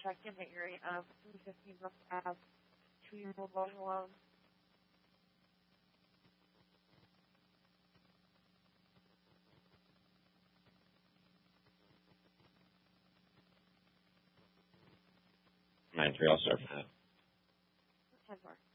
checked in the area of 350 Brook Ave, 2-year-old was alone. My entry, I'll start from that. 10 more.